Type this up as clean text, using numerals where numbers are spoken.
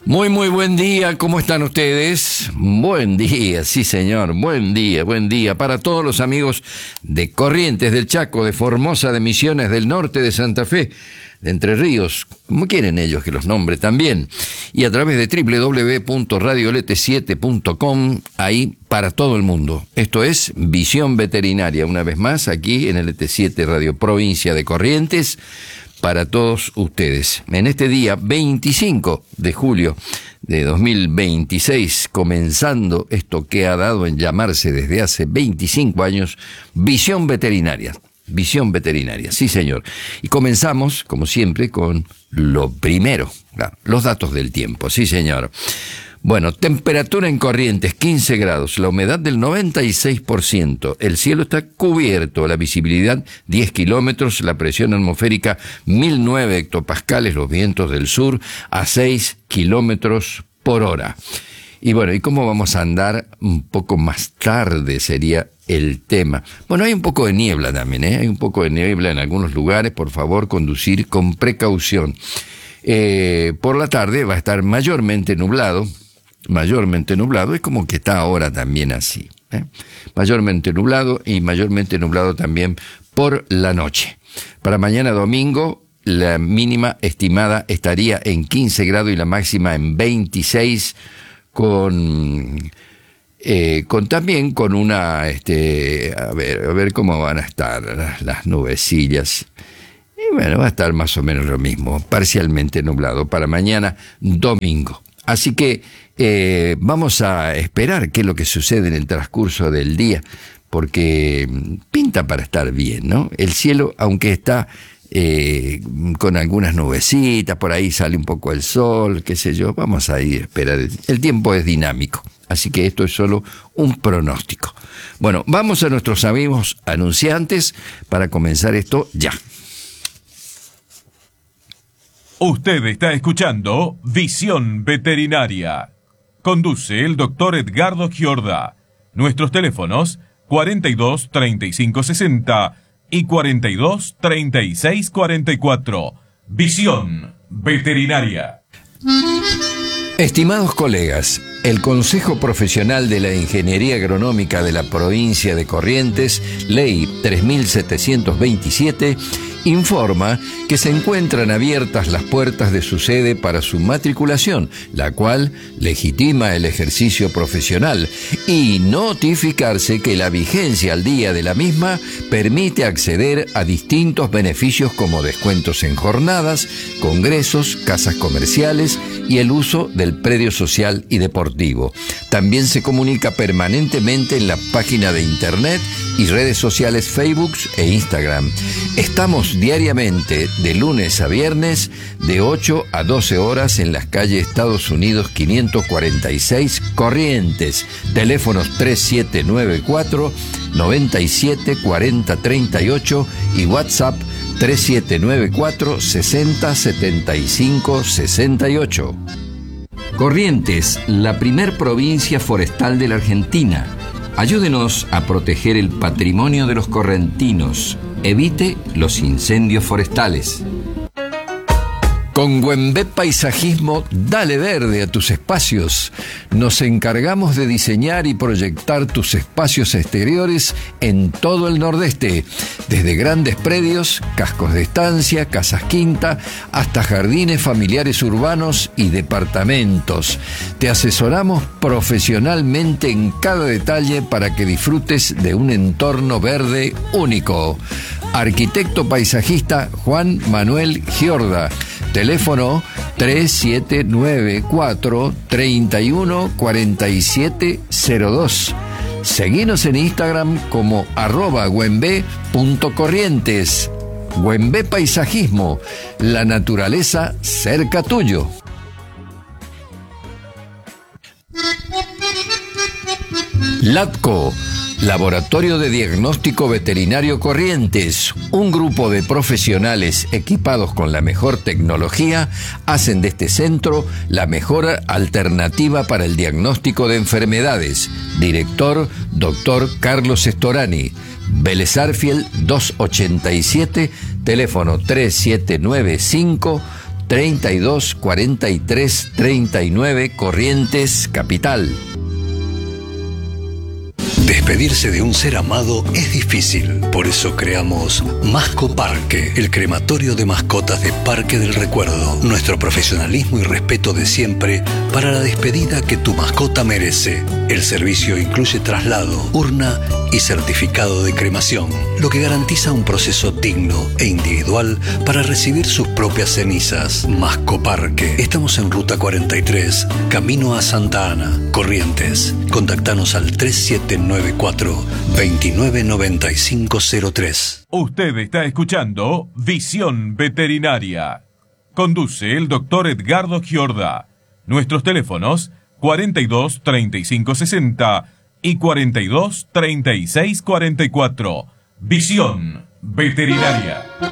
Muy buen día, ¿cómo están ustedes? Buen día, sí señor, buen día para todos los amigos de Corrientes, del Chaco, de Formosa, de Misiones, del norte, de Santa Fe, de Entre Ríos, como quieren ellos que los nombre también, y a través de www.radiolt7.com, ahí para todo el mundo. Esto es Visión Veterinaria, una vez más, aquí en el LT7 Radio Provincia de Corrientes, para todos ustedes. En este día 25 de julio de 2026, comenzando esto que ha dado en llamarse desde hace 25 años, Visión Veterinaria. Visión Veterinaria, sí señor. Y comenzamos, como siempre, con lo primero, los datos del tiempo, sí señor. Bueno, temperatura en Corrientes, 15 grados, la humedad del 96%, el cielo está cubierto, la visibilidad 10 kilómetros, la presión atmosférica 1009 hectopascales, los vientos del sur a 6 kilómetros por hora. Y bueno, ¿y cómo vamos a andar un poco más tarde? Sería el tema. Bueno, hay un poco de niebla también, hay un poco de niebla en algunos lugares, por favor, conducir con precaución. Por la tarde va a estar mayormente nublado, es como que está ahora también así, mayormente nublado y mayormente nublado también por la noche. Para mañana domingo la mínima estimada estaría en 15 grados y la máxima en 26 con también con una a ver cómo van a estar las nubecillas. Y bueno, va a estar más o menos lo mismo, parcialmente nublado para mañana domingo. Así que vamos a esperar qué es lo que sucede en el transcurso del día, porque pinta para estar bien, ¿no? El cielo, aunque está con algunas nubecitas, por ahí sale un poco el sol, qué sé yo, vamos a ir a esperar. El tiempo es dinámico, así que esto es solo un pronóstico. Bueno, vamos a nuestros amigos anunciantes para comenzar esto ya. Usted está escuchando Visión Veterinaria. Conduce el doctor Edgardo Giorda. Nuestros teléfonos 42 35 60 y 42 36 44. Visión Veterinaria. Estimados colegas, el Consejo Profesional de la Ingeniería Agronómica de la Provincia de Corrientes, Ley 3727, informa que se encuentran abiertas las puertas de su sede para su matriculación, la cual legitima el ejercicio profesional, y notificarse que la vigencia al día de la misma permite acceder a distintos beneficios como descuentos en jornadas, congresos, casas comerciales y el uso del predio social y deportivo. También se comunica permanentemente en la página de internet y redes sociales Facebook e Instagram. Estamos diariamente de lunes a viernes de 8 a 12 horas en las calles Estados Unidos 546 Corrientes. Teléfonos 3794 97 40 38 y WhatsApp 3794 60 75 68. Corrientes, la primer provincia forestal de la Argentina. Ayúdenos a proteger el patrimonio de los correntinos. Evite los incendios forestales. Con Güembé Paisajismo, dale verde a tus espacios. Nos encargamos de diseñar y proyectar tus espacios exteriores en todo el Nordeste, desde grandes predios, cascos de estancia, casas quinta, hasta jardines familiares urbanos y departamentos. Te asesoramos profesionalmente en cada detalle para que disfrutes de un entorno verde único. Arquitecto paisajista Juan Manuel Giorda. Teléfono 3794 314702. Seguinos en Instagram como @güembé.corrientes. Güembé Paisajismo, la naturaleza cerca tuyo. LATCO, Laboratorio de Diagnóstico Veterinario Corrientes, un grupo de profesionales equipados con la mejor tecnología, hacen de este centro la mejor alternativa para el diagnóstico de enfermedades. Director, Dr. Carlos Estorani. Vélez Arfiel 287, teléfono 3795 32 43 39, Corrientes, Capital. Despedirse de un ser amado es difícil, por eso creamos Masco Parque, el crematorio de mascotas de Parque del Recuerdo. Nuestro profesionalismo y respeto de siempre para la despedida que tu mascota merece. El servicio incluye traslado, urna y certificado de cremación, lo que garantiza un proceso digno e individual para recibir sus propias cenizas. Masco Parque. Estamos en Ruta 43, camino a Santa Ana, Corrientes. Contactanos al 3794-299503. Usted está escuchando Visión Veterinaria. Conduce el doctor Edgardo Giorda. Nuestros teléfonos 42 35 60 y 42 36 44. Visión Veterinaria.